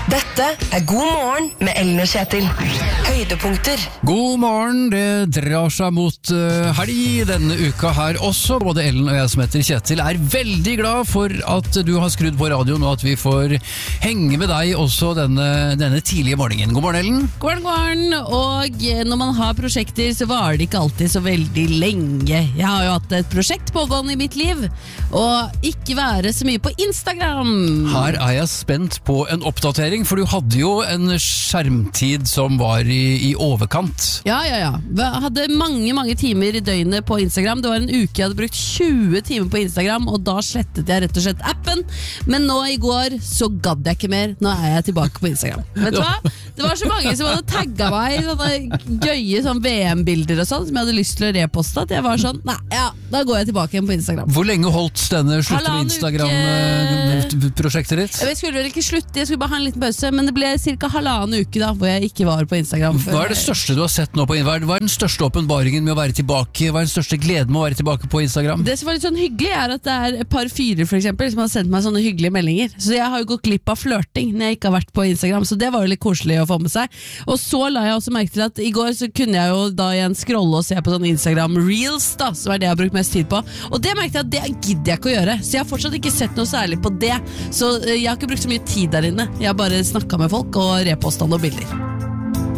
Dette God morgen med Ellen og Kjetil. Høydepunkter. God morgen, det drar seg mot helg denne uka her også. Både Ellen og jeg som heter Kjetil er veldig glad for at du har skrudd på radioen, og at vi får henge med deg også denne tidlige morgenen. God morgen, Ellen. God morgen, og når man har prosjekter så varer det ikke alltid så veldig lenge. Jeg har jo hatt et prosjekt pågående i mitt liv, og ikke være så mye på Instagram. Her er jeg spent på en oppdatering, for du hadde jo en skjermtid som var i overkant. Ja. Jeg hadde mange timer i døgnet på Instagram. Det var en uke jeg hadde brukt 20 timer på Instagram, og da slettet jeg rett og slett appen. Men nå i går så gadd jeg ikke mer. Nå er jeg tilbake på Instagram. Vet du hva? Det var så mange som hadde tagget meg i sånne gøye VM-bilder og sånn, som jeg hadde lyst til å reposte, at jeg var sånn, da går jeg tilbake igjen på Instagram. Hvor lenge holdt denne slutte med Instagram-prosjektet ditt? Jeg skulle vel ikke slutte, jeg skulle bare ha en liten pause, men det ble cirka halvannen uke da, hvor jeg ikke var på Instagram. Hva er det største du har sett nå på Instagram? Hva er den største åpenbaringen med å være tilbake? Hva er den største gleden med å være tilbake på Instagram? Det som var litt sånn hyggelig er at det er et par fyrer for eksempel, som har sendt meg sånne hyggelige meldinger. Så jeg har jo gått glipp av flørting når jeg ikke har vært på Instagram, så det var jo litt koselig å få med seg. Og så la jeg også merke til at i går så kunne jeg jo da igjen scrolle og se på sånn Instagram Reels da, som er det jeg har brukt mest tid på. Og det merkte jeg at det gidder jeg ikke å gjøre, så jeg har fortsatt ikke sett noe særlig på det. Så jeg har ikke brukt så mye tid der inne. Jeg har bare snakket med folk og repostet noen bilder.